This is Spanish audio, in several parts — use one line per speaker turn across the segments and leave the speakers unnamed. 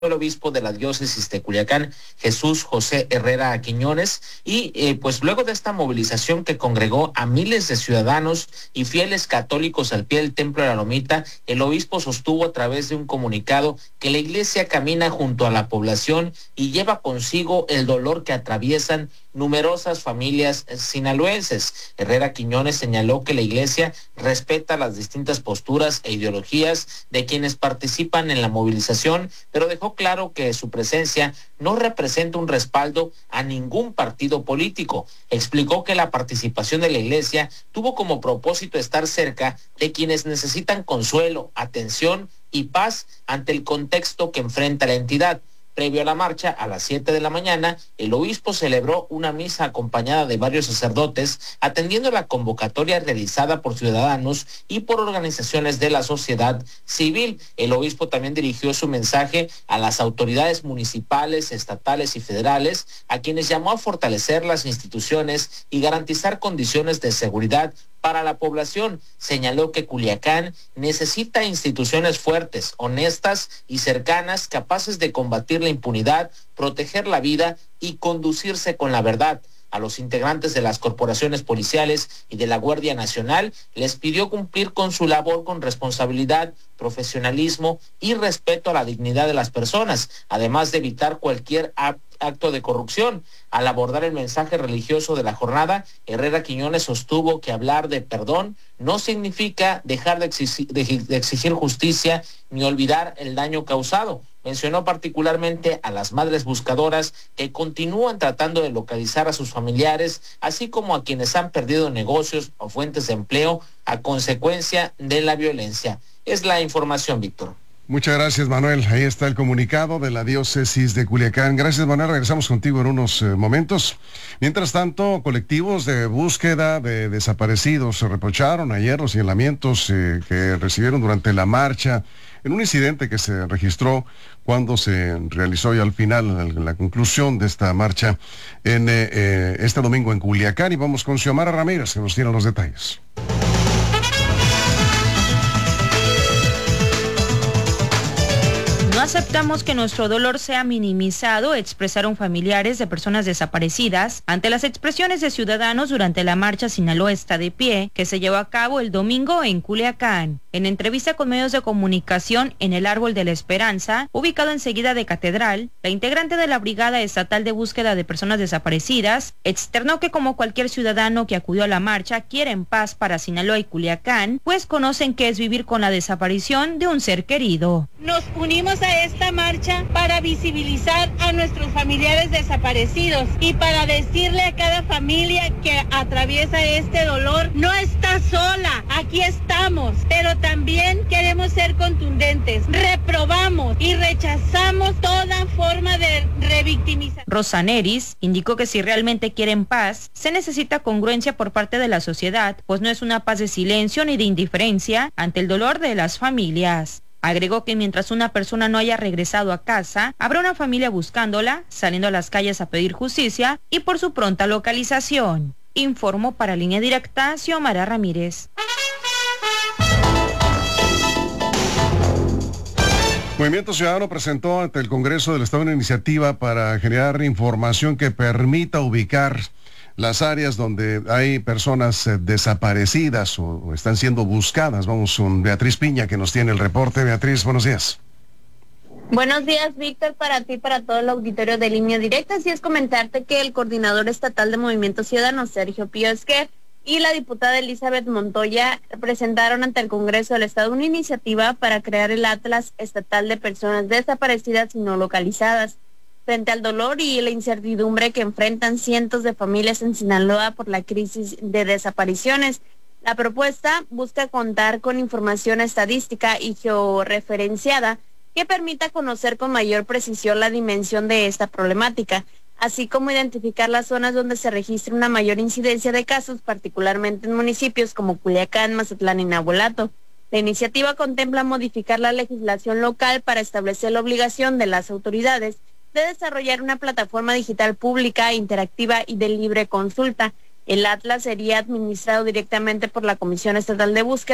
el obispo de la diócesis de Culiacán, Jesús José Herrera Quiñones, y pues luego de esta movilización que congregó a miles de ciudadanos y fieles católicos al pie del Templo de la Lomita, el obispo sostuvo a través de un comunicado que la iglesia camina junto a la población y lleva consigo el dolor que atraviesan numerosas familias sinaloenses. Herrera Quiñones señaló que la iglesia respeta las distintas posturas e ideologías de quienes participan en la movilización, pero dejó claro que su presencia no representa un respaldo a ningún partido político. Explicó que la participación de la iglesia tuvo como propósito estar cerca de quienes necesitan consuelo, atención y paz ante el contexto que enfrenta la entidad. Previo a la marcha, a las 7 de la mañana, el obispo celebró una misa acompañada de varios sacerdotes, atendiendo la convocatoria realizada por ciudadanos y por organizaciones de la sociedad civil. El obispo también dirigió su mensaje a las autoridades municipales, estatales y federales, a quienes llamó a fortalecer las instituciones y garantizar condiciones de seguridad para la población. Señaló que Culiacán necesita instituciones fuertes, honestas y cercanas, capaces de combatir la impunidad, proteger la vida y conducirse con la verdad. A los integrantes de las corporaciones policiales y de la Guardia Nacional les pidió cumplir con su labor con responsabilidad, profesionalismo y respeto a la dignidad de las personas, además de evitar cualquier acto de corrupción. Al abordar el mensaje religioso de la jornada, Herrera Quiñones sostuvo que hablar de perdón no significa dejar de exigir justicia ni olvidar el daño causado. Mencionó particularmente a las madres buscadoras que continúan tratando de localizar a sus familiares, así como a quienes han perdido negocios o fuentes de empleo a consecuencia de la violencia. Es la información, Víctor.
Muchas gracias, Manuel. Ahí está el comunicado de la diócesis de Culiacán. Gracias, Manuel. Regresamos contigo en unos momentos. Mientras tanto, colectivos de búsqueda de desaparecidos se reprocharon ayer los señalamientos que recibieron durante la marcha en un incidente que se registró cuando se realizó ya al final la conclusión de esta marcha en este domingo en Culiacán. Y vamos con Xiomara Ramírez, que nos tiene los detalles.
No aceptamos que nuestro dolor sea minimizado, expresaron familiares de personas desaparecidas ante las expresiones de ciudadanos durante la marcha Sinaloa está de pie, que se llevó a cabo el domingo en Culiacán. En entrevista con medios de comunicación en el Árbol de la Esperanza, ubicado enseguida de Catedral, la integrante de la Brigada Estatal de Búsqueda de Personas Desaparecidas externó que como cualquier ciudadano que acudió a la marcha quieren paz para Sinaloa y Culiacán, pues conocen qué es vivir con la desaparición de un ser querido.
Nos unimos a esta marcha para visibilizar a nuestros familiares desaparecidos y para decirle a cada familia que atraviesa este dolor, no está sola, aquí estamos, pero también queremos ser contundentes, reprobamos y rechazamos toda forma de revictimización.
Rosa Neris indicó que si realmente quieren paz, se necesita congruencia por parte de la sociedad, pues no es una paz de silencio ni de indiferencia ante el dolor de las familias. Agregó que mientras una persona no haya regresado a casa, habrá una familia buscándola, saliendo a las calles a pedir justicia y por su pronta localización. Informó para Línea Directa Xiomara Ramírez.
Movimiento Ciudadano presentó ante el Congreso del Estado una iniciativa para generar información que permita ubicar las áreas donde hay personas desaparecidas o están siendo buscadas. Vamos con Beatriz Piña, que nos tiene el reporte. Beatriz, buenos días.
Buenos días, Víctor, para ti, para todo el auditorio de Línea Directa. Así es, comentarte que el coordinador estatal de Movimiento Ciudadano, Sergio Pío Esquer, y la diputada Elizabeth Montoya presentaron ante el Congreso del Estado una iniciativa para crear el Atlas Estatal de Personas Desaparecidas y No Localizadas. Frente al dolor y la incertidumbre que enfrentan cientos de familias en Sinaloa por la crisis de desapariciones, la propuesta busca contar con información estadística y georreferenciada que permita conocer con mayor precisión la dimensión de esta problemática, así como identificar las zonas donde se registra una mayor incidencia de casos, particularmente en municipios como Culiacán, Mazatlán y Navolato. La iniciativa contempla modificar la legislación local para establecer la obligación de las autoridades de desarrollar una plataforma digital pública, interactiva y de libre consulta. El Atlas sería administrado directamente por la Comisión Estatal de Búsqueda,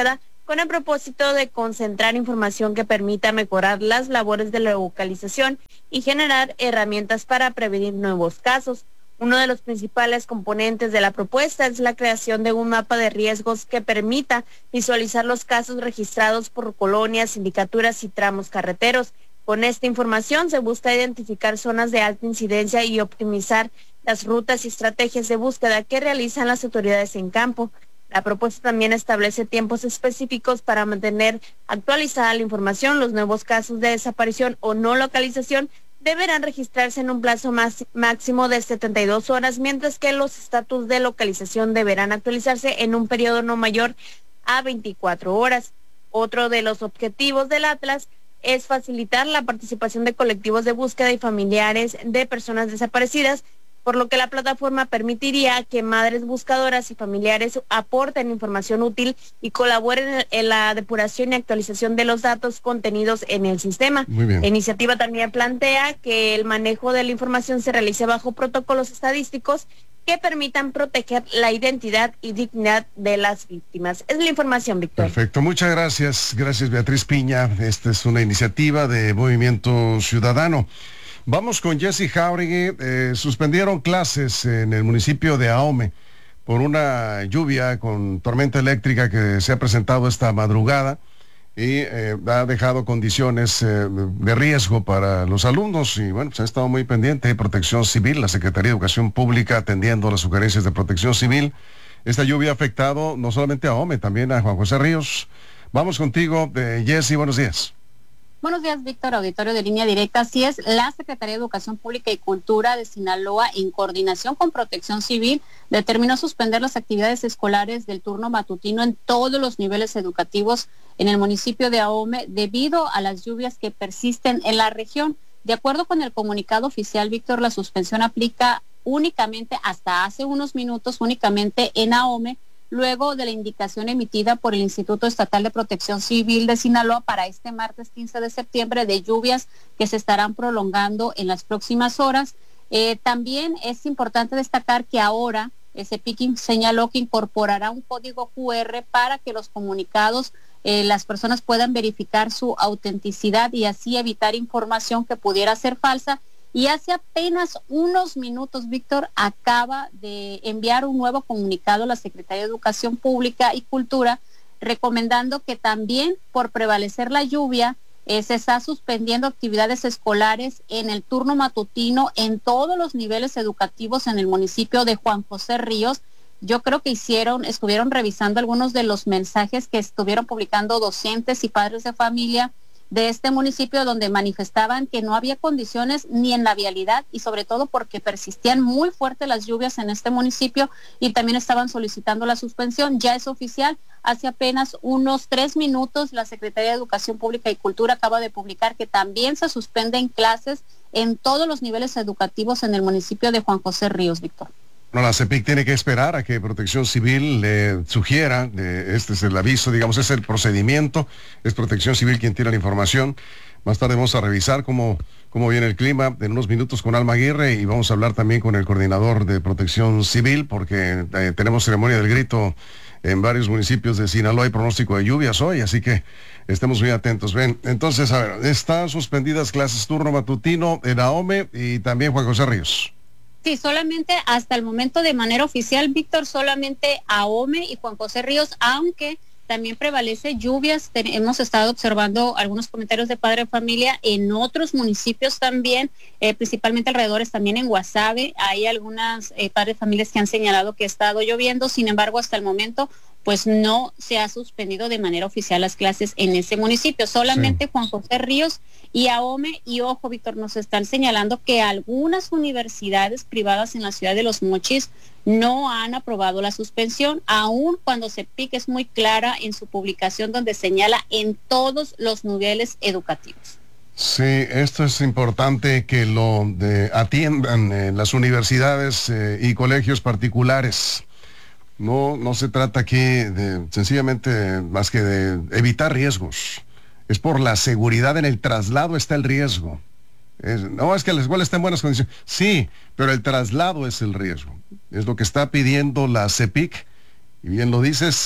con el propósito de concentrar información que permita mejorar las labores de localización y generar herramientas para prevenir nuevos casos. Uno de los principales componentes de la propuesta es la creación de un mapa de riesgos que permita visualizar los casos registrados por colonias, sindicaturas y tramos carreteros. Con esta información se busca identificar zonas de alta incidencia y optimizar las rutas y estrategias de búsqueda que realizan las autoridades en campo. La propuesta también establece tiempos específicos para mantener actualizada la información. Los nuevos casos de desaparición o no localización deberán registrarse en un plazo máximo de 72 horas, mientras que los estatus de localización deberán actualizarse en un periodo no mayor a 24 horas. Otro de los objetivos del Atlas es facilitar la participación de colectivos de búsqueda y familiares de personas desaparecidas, por lo que la plataforma permitiría que madres buscadoras y familiares aporten información útil y colaboren en la depuración y actualización de los datos contenidos en el sistema.
Muy bien.
La iniciativa también plantea que el manejo de la información se realice bajo protocolos estadísticos que permitan proteger la identidad y dignidad de las víctimas. Es la información, Víctor.
Perfecto, muchas gracias. Gracias, Beatriz Piña. Esta es una iniciativa de Movimiento Ciudadano. Vamos con Jessy Jauregui. Suspendieron clases en el municipio de Ahome por una lluvia con tormenta eléctrica que se ha presentado esta madrugada y ha dejado condiciones de riesgo para los alumnos. Y bueno, pues ha estado muy pendiente de Protección Civil, la Secretaría de Educación Pública atendiendo las sugerencias de Protección Civil. Esta lluvia ha afectado no solamente a Ahome, también a Juan José Ríos. Vamos contigo, Jessy, buenos días.
Buenos días, Víctor, auditorio de Línea Directa. Así es, la Secretaría de Educación Pública y Cultura de Sinaloa, en coordinación con Protección Civil, determinó suspender las actividades escolares del turno matutino en todos los niveles educativos en el municipio de Ahome debido a las lluvias que persisten en la región. De acuerdo con el comunicado oficial, Víctor, la suspensión aplica únicamente, hasta hace unos minutos, únicamente en Ahome, luego de la indicación emitida por el Instituto Estatal de Protección Civil de Sinaloa para este martes 15 de septiembre de lluvias que se estarán prolongando en las próximas horas. También es importante destacar que ahora CEPIC señaló que incorporará un código QR para que los comunicados, las personas puedan verificar su autenticidad y así evitar información que pudiera ser falsa. Y hace apenas unos minutos, Víctor, acaba de enviar un nuevo comunicado a la Secretaría de Educación Pública y Cultura, recomendando que también, por prevalecer la lluvia, se está suspendiendo actividades escolares en el turno matutino en todos los niveles educativos en el municipio de Juan José Ríos. Yo creo que estuvieron revisando algunos de los mensajes que estuvieron publicando docentes y padres de familia de este municipio, donde manifestaban que no había condiciones ni en la vialidad y sobre todo porque persistían muy fuertes las lluvias en este municipio y también estaban solicitando la suspensión. Ya es oficial, hace apenas unos 3 minutos la Secretaría de Educación Pública y Cultura acaba de publicar que también se suspenden clases en todos los niveles educativos en el municipio de Juan José Ríos, Víctor.
No, la CEPIC tiene que esperar a que Protección Civil le sugiera, este es el aviso, digamos, es el procedimiento, es Protección Civil quien tiene la información. Más tarde vamos a revisar cómo viene el clima en unos minutos con Alma Aguirre y vamos a hablar también con el coordinador de Protección Civil porque tenemos ceremonia del grito en varios municipios de Sinaloa y pronóstico de lluvias hoy, así que estemos muy atentos. Ven, entonces, a ver, están suspendidas clases turno matutino en Ahome y también Juan José Ríos.
Sí, solamente hasta el momento de manera oficial, Víctor, solamente Ahome y Juan José Ríos, aunque también prevalece lluvias. Hemos estado observando algunos comentarios de padre de familia en otros municipios también, principalmente alrededores, también en Guasave. Hay algunas padres de familias que han señalado que ha estado lloviendo, sin embargo, hasta el momento pues no se ha suspendido de manera oficial las clases en ese municipio, solamente sí. Juan José Ríos y Ahome. Y ojo, Víctor, nos están señalando que algunas universidades privadas en la ciudad de Los Mochis no han aprobado la suspensión, aun cuando CEPIC es muy clara en su publicación donde señala en todos los niveles educativos.
Sí, esto es importante que lo atiendan las universidades y colegios particulares. No se trata aquí sencillamente más que de evitar riesgos. Es por la seguridad en el traslado está el riesgo. No es que la escuela esté en buenas condiciones. Sí, pero el traslado es el riesgo. Es lo que está pidiendo la CEPIC. Y bien lo dices,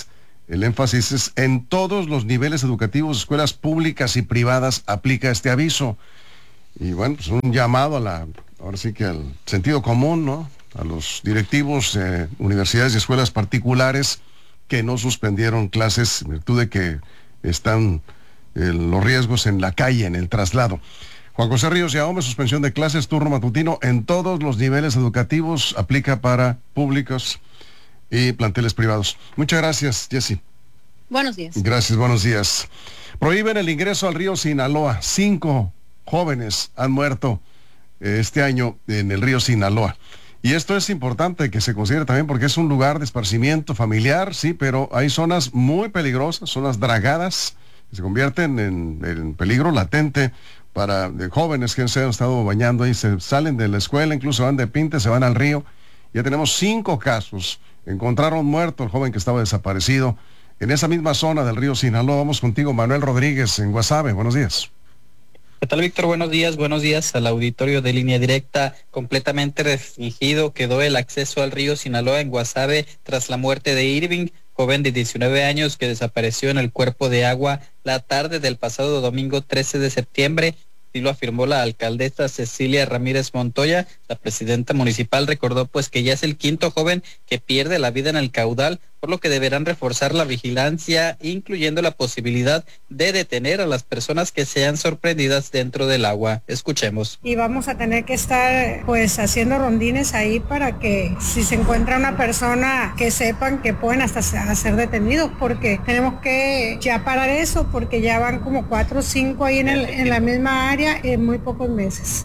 El énfasis es en todos los niveles educativos, escuelas públicas y privadas, aplica este aviso. Y bueno, pues un llamado ahora sí que al sentido común, ¿no? A los directivos de universidades y escuelas particulares que no suspendieron clases en virtud de que están los riesgos en la calle, en el traslado. Juan José Ríos Yahome, suspensión de clases, turno matutino en todos los niveles educativos, aplica para públicos y planteles privados. Muchas gracias, Jessy.
Buenos días.
Gracias, buenos días. Prohíben el ingreso al río Sinaloa. 5 jóvenes han muerto este año en el río Sinaloa. Y esto es importante que se considere también porque es un lugar de esparcimiento familiar, sí, pero hay zonas muy peligrosas, zonas dragadas, que se convierten en peligro latente de jóvenes que se han estado bañando ahí, se salen de la escuela, incluso van de pinte, se van al río. Ya tenemos 5 casos. Encontraron muerto el joven que estaba desaparecido en esa misma zona del río Sinaloa. Vamos contigo, Manuel Rodríguez, en Guasave. Buenos días.
¿Qué tal, Víctor? Buenos días al auditorio de Línea Directa. Completamente restringido quedó el acceso al río Sinaloa en Guasave tras la muerte de Irving, joven de 19 años que desapareció en el cuerpo de agua la tarde del pasado domingo 13 de septiembre. Y lo afirmó la alcaldesa Cecilia Ramírez Montoya. La presidenta municipal recordó pues que ya es el 5º joven que pierde la vida en el caudal, por lo que deberán reforzar la vigilancia, incluyendo la posibilidad de detener a las personas que sean sorprendidas dentro del agua. Escuchemos.
Y vamos a tener que estar pues haciendo rondines ahí para que si se encuentra una persona que sepan que pueden hasta ser detenidos, porque tenemos que ya parar eso, porque ya van como 4 o 5 ahí en la misma área en muy pocos meses.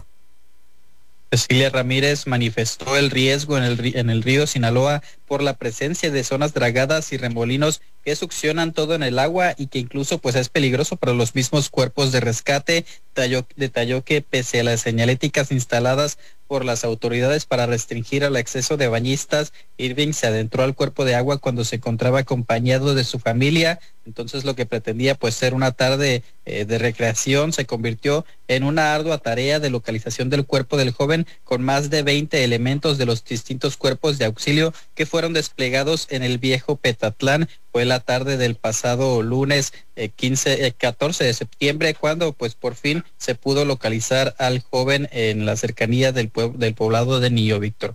Cecilia Ramírez manifestó el riesgo en el río Sinaloa por la presencia de zonas dragadas y remolinos que succionan todo en el agua y que incluso pues es peligroso para los mismos cuerpos de rescate. Detalló que pese a las señaléticas instaladas por las autoridades para restringir el acceso de bañistas, Irving se adentró al cuerpo de agua cuando se encontraba acompañado de su familia. Entonces lo que pretendía pues ser una tarde de recreación se convirtió en una ardua tarea de localización del cuerpo del joven, con más de 20 elementos de los distintos cuerpos de auxilio que fueron desplegados en el viejo Petatlán. Fue la tarde del pasado lunes 14 de septiembre cuando pues por fin se pudo localizar al joven en la cercanía del poblado de Nillo, Víctor.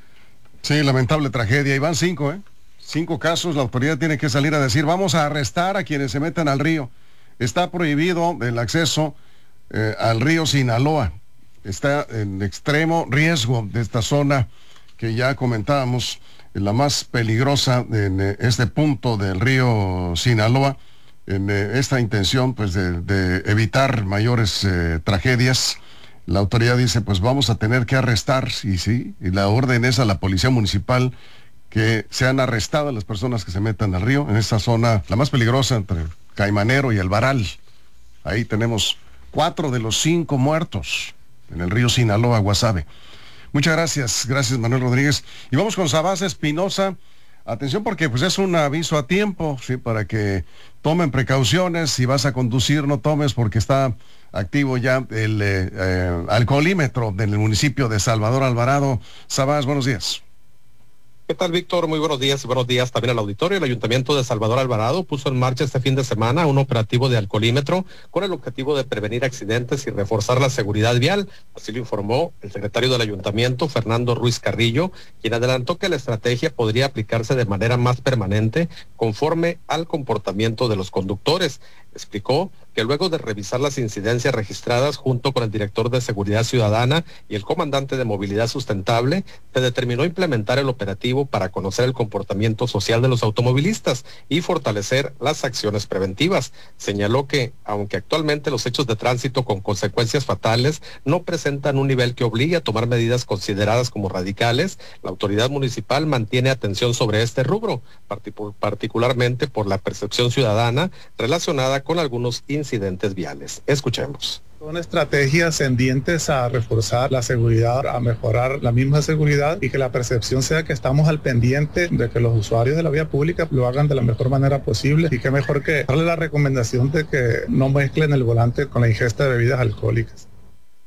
Sí, lamentable tragedia. Y van 5, 5 casos. La autoridad tiene que salir a decir, vamos a arrestar a quienes se metan al río. Está prohibido el acceso al río Sinaloa. Está en extremo riesgo de esta zona que ya comentábamos, la más peligrosa en este punto del río Sinaloa, en esta intención pues de evitar mayores tragedias. La autoridad dice pues vamos a tener que arrestar, y la orden es a la policía municipal que sean arrestadas las personas que se metan al río en esta zona, la más peligrosa entre Caimanero y El Varal. Ahí tenemos 4 de los 5 muertos en el río Sinaloa, Guasave. Muchas gracias Manuel Rodríguez. Y vamos con Sabás Espinosa. Atención porque pues es un aviso a tiempo, sí, para que tomen precauciones. Si vas a conducir, no tomes porque está activo ya el alcoholímetro del municipio de Salvador Alvarado. Sabás, buenos días.
¿Qué tal, Víctor? Muy buenos días también al auditorio. El Ayuntamiento de Salvador Alvarado puso en marcha este fin de semana un operativo de alcoholímetro con el objetivo de prevenir accidentes y reforzar la seguridad vial. Así lo informó el secretario del Ayuntamiento, Fernando Ruiz Carrillo, quien adelantó que la estrategia podría aplicarse de manera más permanente conforme al comportamiento de los conductores. Explicó que luego de revisar las incidencias registradas junto con el director de Seguridad Ciudadana y el comandante de Movilidad Sustentable, se determinó implementar el operativo para conocer el comportamiento social de los automovilistas y fortalecer las acciones preventivas. Señaló que, aunque actualmente los hechos de tránsito con consecuencias fatales no presentan un nivel que obligue a tomar medidas consideradas como radicales, la autoridad municipal mantiene atención sobre este rubro, particularmente por la percepción ciudadana relacionada con algunos incidentes viales. Escuchemos.
Son estrategias tendientes a reforzar la seguridad, a mejorar la misma seguridad y que la percepción sea que estamos al pendiente de que los usuarios de la vía pública lo hagan de la mejor manera posible y que mejor que darle la recomendación de que no mezclen el volante con la ingesta de bebidas alcohólicas.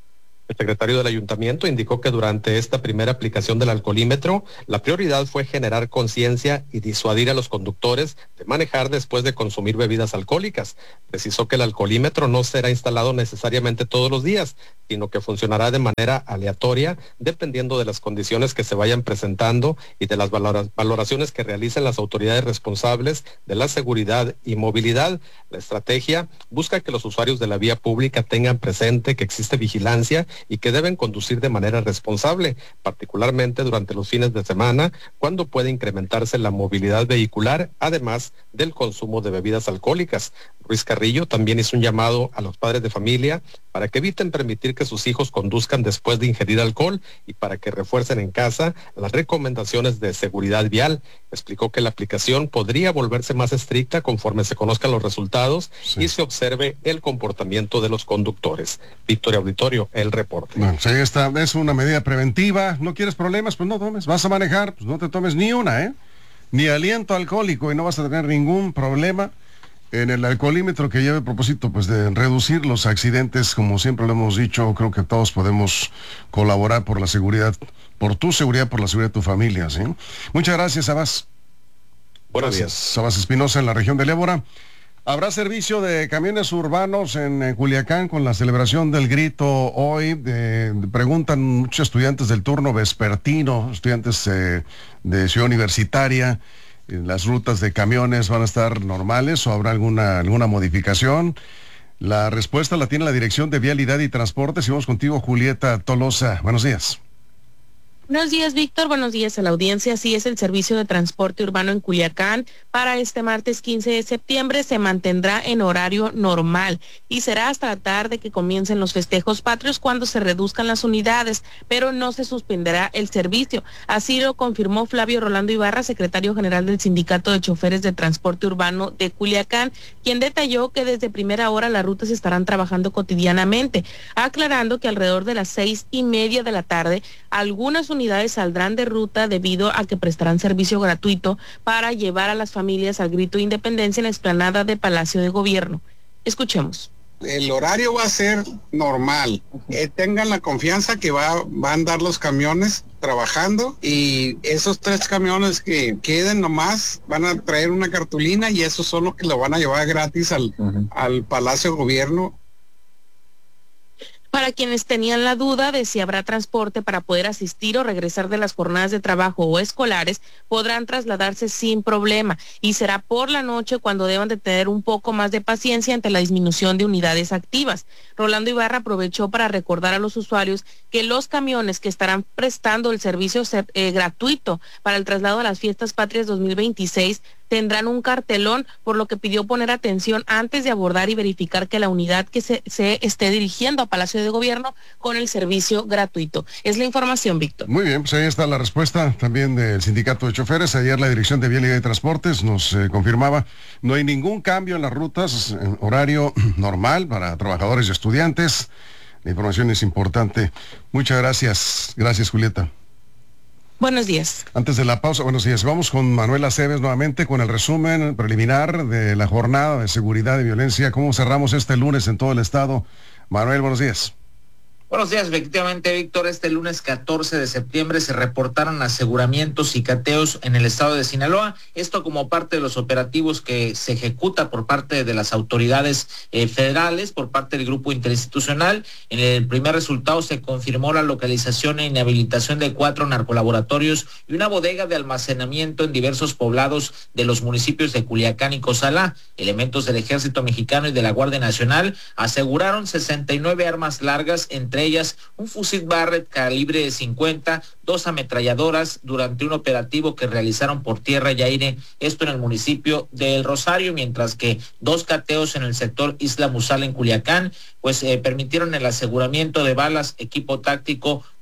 El secretario del ayuntamiento indicó que durante esta primera aplicación del alcoholímetro, la prioridad fue generar conciencia y disuadir a los conductores de manejar después de consumir bebidas alcohólicas. Precisó que el alcoholímetro no será instalado necesariamente todos los días, sino que funcionará de manera aleatoria, dependiendo de las condiciones que se vayan presentando y de las valoraciones que realicen las autoridades responsables de la seguridad y movilidad. La estrategia busca que los usuarios de la vía pública tengan presente que existe vigilancia y que deben conducir de manera responsable, particularmente durante los fines de semana, cuando puede incrementarse la movilidad vehicular, además del consumo de bebidas alcohólicas. Ruiz Carrillo también hizo un llamado a los padres de familia para que eviten permitir que sus hijos conduzcan después de ingerir alcohol y para que refuercen en casa las recomendaciones de seguridad vial. Explicó que la aplicación podría volverse más estricta conforme se conozcan los resultados y se observe el comportamiento de los conductores. Victoria Auditorio, el reporte.
Bueno, pues ahí está, es una medida preventiva. ¿No quieres problemas? Pues no tomes. ¿Vas a manejar? Pues no te tomes ni una, ni aliento alcohólico y no vas a tener ningún problema. En el alcoholímetro que lleve propósito pues de reducir los accidentes, como siempre lo hemos dicho, creo que todos podemos colaborar por la seguridad, por tu seguridad, por la seguridad de tu familia, ¿sí? Muchas gracias, Sabás.
Buenos días.
Sabás Espinosa, en la región de Lébora. ¿Habrá servicio de camiones urbanos en Culiacán con la celebración del grito hoy? Preguntan muchos estudiantes del turno vespertino, estudiantes de Ciudad Universitaria. ¿Las rutas de camiones van a estar normales o habrá alguna modificación? La respuesta la tiene la Dirección de Vialidad y Transportes. Y vamos contigo, Julieta Tolosa. Buenos días.
Buenos días, Víctor. Buenos días a la audiencia. Así es, el servicio de transporte urbano en Culiacán para este martes 15 de septiembre se mantendrá en horario normal y será hasta la tarde que comiencen los festejos patrios cuando se reduzcan las unidades, pero no se suspenderá el servicio. Así lo confirmó Flavio Rolando Ibarra, secretario general del Sindicato de Choferes de Transporte Urbano de Culiacán, quien detalló que desde primera hora las rutas estarán trabajando cotidianamente, aclarando que alrededor de las 6:30 de la tarde algunas unidades saldrán de ruta debido a que prestarán servicio gratuito para llevar a las familias al grito de independencia en la explanada de Palacio de Gobierno. Escuchemos.
El horario va a ser normal. Tengan la confianza que van a andar los camiones trabajando y esos 3 camiones que queden nomás van a traer una cartulina y esos son los que lo van a llevar gratis al Palacio de Gobierno.
Para quienes tenían la duda de si habrá transporte para poder asistir o regresar de las jornadas de trabajo o escolares, podrán trasladarse sin problema y será por la noche cuando deban de tener un poco más de paciencia ante la disminución de unidades activas. Rolando Ibarra aprovechó para recordar a los usuarios que los camiones que estarán prestando el servicio gratuito para el traslado a las Fiestas Patrias 2026 tendrán un cartelón, por lo que pidió poner atención antes de abordar y verificar que la unidad que se esté dirigiendo a Palacio de Gobierno con el servicio gratuito. Es la información, Víctor.
Muy bien, pues ahí está la respuesta también del Sindicato de Choferes. Ayer la Dirección de Vialidad y Transportes nos confirmaba, no hay ningún cambio en las rutas, en horario normal para trabajadores y estudiantes. La información es importante. Muchas gracias. Gracias, Julieta.
Buenos días.
Antes de la pausa, buenos días. Vamos con Manuel Aceves nuevamente con el resumen preliminar de la jornada de seguridad y violencia. ¿Cómo cerramos este lunes en todo el estado? Manuel, buenos días.
Buenos días, efectivamente, Víctor. Este lunes 14 de septiembre se reportaron aseguramientos y cateos en el estado de Sinaloa. Esto como parte de los operativos que se ejecuta por parte de las autoridades federales, por parte del grupo interinstitucional. En el primer resultado se confirmó la localización e inhabilitación de 4 narcolaboratorios y una bodega de almacenamiento en diversos poblados de los municipios de Culiacán y Cozalá. Elementos del Ejército Mexicano y de la Guardia Nacional aseguraron 69 armas largas, entre ellas un fusil Barrett calibre 50, 2 ametralladoras durante un operativo que realizaron por tierra y aire, esto en el municipio de El Rosario, mientras que 2 cateos en el sector Isla Musal en Culiacán, pues permitieron el aseguramiento de balas, equipo táctico,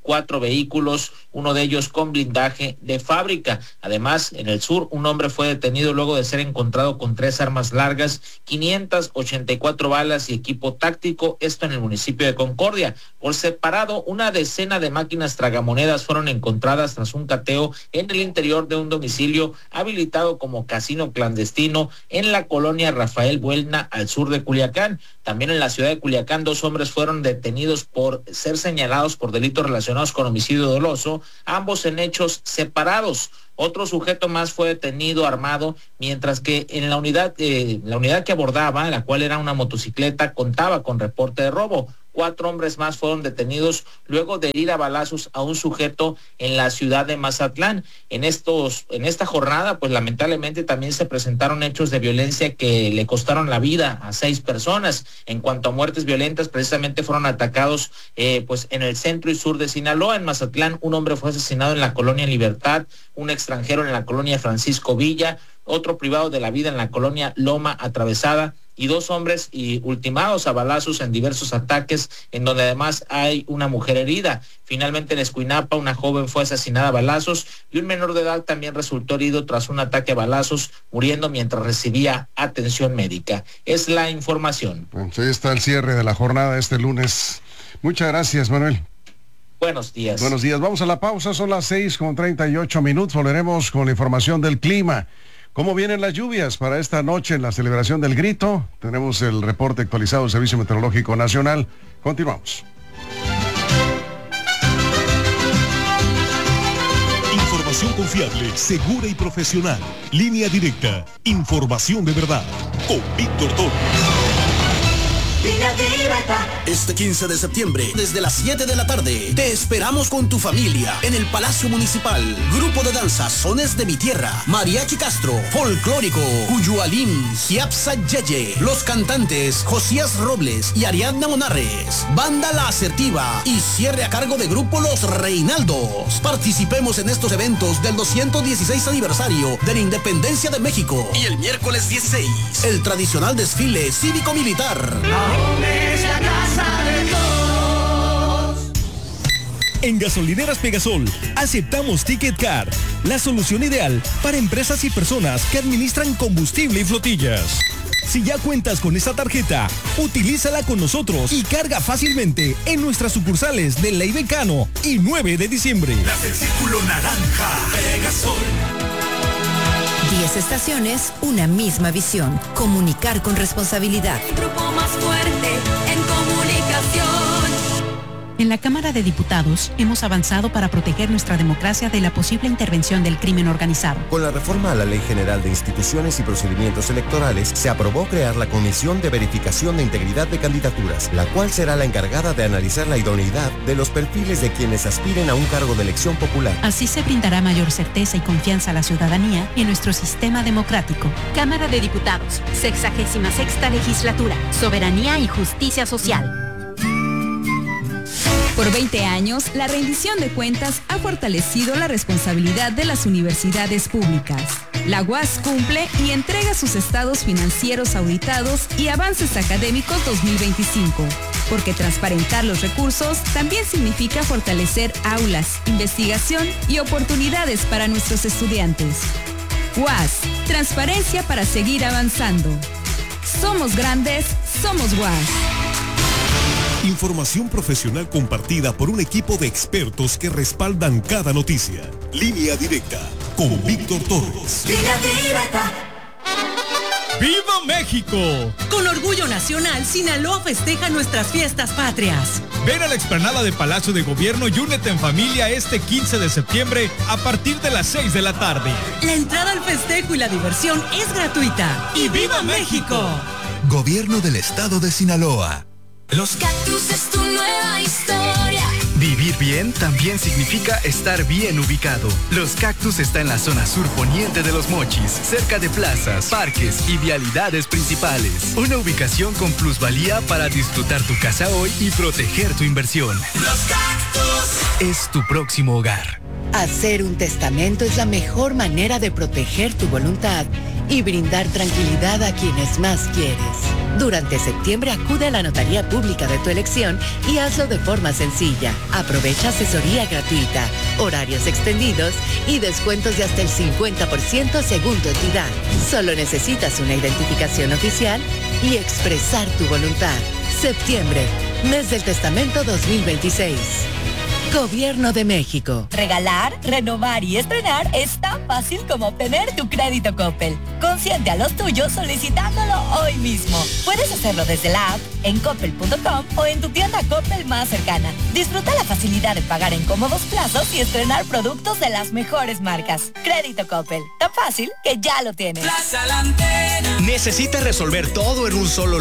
4 vehículos, uno de ellos con blindaje de fábrica. Además, en el sur, un hombre fue detenido luego de ser encontrado con 3 armas largas, 584 balas y equipo táctico, esto en el municipio de Concordia. Por separado, una decena de máquinas tragamonedas fueron encontradas tras un cateo en el interior de un domicilio habilitado como casino clandestino en la colonia Rafael Buelna, al sur de Culiacán. También en la ciudad de Culiacán, 2 hombres fueron detenidos por ser señalados por delitos relacionados con homicidio doloso, ambos en hechos separados. Otro sujeto más fue detenido armado, mientras que en la unidad que abordaba, la cual era una motocicleta, contaba con reporte de robo. 4 hombres más fueron detenidos luego de herir a balazos a un sujeto en la ciudad de Mazatlán. En esta jornada, pues lamentablemente también se presentaron hechos de violencia que le costaron la vida a 6 personas. En cuanto a muertes violentas, precisamente fueron atacados pues en el centro y sur de Sinaloa. En Mazatlán, un hombre fue asesinado en la colonia Libertad, un extranjero en la colonia Francisco Villa, otro privado de la vida en la colonia Loma Atravesada, y 2 hombres ultimados a balazos en diversos ataques, en donde además hay una mujer herida. Finalmente en Escuinapa, una joven fue asesinada a balazos y un menor de edad también resultó herido tras un ataque a balazos, muriendo mientras recibía atención médica. Es la información.
Pues ahí está el cierre de la jornada este lunes. Muchas gracias, Manuel.
Buenos días.
Buenos días. Vamos a la pausa, son las 6:38. Volveremos con la información del clima. ¿Cómo vienen las lluvias para esta noche en la celebración del Grito? Tenemos el reporte actualizado del Servicio Meteorológico Nacional. Continuamos.
Información confiable, segura y profesional. Línea Directa. Información de verdad. Con Víctor Torres.
Este 15 de septiembre, desde las 7 de la tarde, te esperamos con tu familia en el Palacio Municipal. Grupo de danza Sones de mi Tierra, Mariachi Castro, Folclórico, Cuyualín, Giapsa Yeye, los cantantes Josías Robles y Ariadna Monarres, Banda La Asertiva y cierre a cargo de Grupo Los Reinaldos. Participemos en estos eventos del 216 aniversario de la Independencia de México y el miércoles 16, el tradicional desfile cívico-militar.
Es la casa de todos.
En Gasolineras Pegasol aceptamos Ticket Card, la solución ideal para empresas y personas que administran combustible y flotillas. Si ya cuentas con esta tarjeta, utilízala con nosotros y carga fácilmente en nuestras sucursales de Ley Becano y 9 de diciembre.
Las del Círculo Naranja, Pegasol.
10 estaciones, una misma visión. Comunicar con responsabilidad.
El grupo más fuerte en comunicación.
En la Cámara de Diputados hemos avanzado para proteger nuestra democracia de la posible intervención del crimen organizado.
Con la reforma a la Ley General de Instituciones y Procedimientos Electorales, se aprobó crear la Comisión de Verificación de Integridad de Candidaturas, la cual será la encargada de analizar la idoneidad de los perfiles de quienes aspiren a un cargo de elección popular.
Así se brindará mayor certeza y confianza a la ciudadanía en nuestro sistema democrático.
Cámara de Diputados, 66ª Legislatura, Soberanía y Justicia Social.
Por 20 años, la rendición de cuentas ha fortalecido la responsabilidad de las universidades públicas. La UAS cumple y entrega sus estados financieros auditados y avances académicos 2025, porque transparentar los recursos también significa fortalecer aulas, investigación y oportunidades para nuestros estudiantes. UAS, transparencia para seguir avanzando. Somos grandes, somos UAS.
Información profesional compartida por un equipo de expertos que respaldan cada noticia. Línea Directa con Víctor Torres.
Línea Directa.
¡Viva México!
Con orgullo nacional, Sinaloa festeja nuestras fiestas patrias.
Ven a la explanada de Palacio de Gobierno y únete en familia este 15 de septiembre a partir de las 6 de la tarde.
La entrada al festejo y la diversión es gratuita. ¡Y viva México!
Gobierno del Estado de Sinaloa.
Los Cactus es tu nueva historia.
Vivir bien también significa estar bien ubicado. Los Cactus está en la zona sur poniente de Los Mochis, cerca de plazas, parques y vialidades principales. Una ubicación con plusvalía para disfrutar tu casa hoy y proteger tu inversión.
Los Cactus
es tu próximo hogar.
Hacer un testamento es la mejor manera de proteger tu voluntad
y brindar tranquilidad a quienes más quieres. Durante septiembre acude a la notaría pública de tu elección y hazlo de forma sencilla. Aprovecha asesoría gratuita, horarios extendidos y descuentos de hasta el 50% según tu entidad. Solo necesitas una identificación oficial y expresar tu voluntad. Septiembre, mes del testamento 2026. Gobierno de México.
Regalar, renovar y estrenar es tan fácil como obtener tu crédito Coppel. Consiente a los tuyos solicitándolo hoy mismo. Puedes hacerlo desde la app, en coppel.com o en tu tienda Coppel más cercana. Disfruta la facilidad de pagar en cómodos plazos y estrenar productos de las mejores marcas. Crédito Coppel, tan fácil que ya lo tienes.
¿Necesitas resolver todo en un solo lugar?